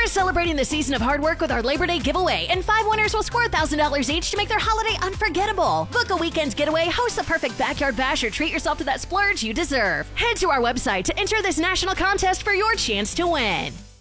We're celebrating the season of hard work with our Labor Day giveaway, and 5 winners will score $1,000 each to make their holiday unforgettable. Book a weekend getaway, host the perfect backyard bash, or treat yourself to that splurge you deserve. Head to our website to enter this national contest for your chance to win.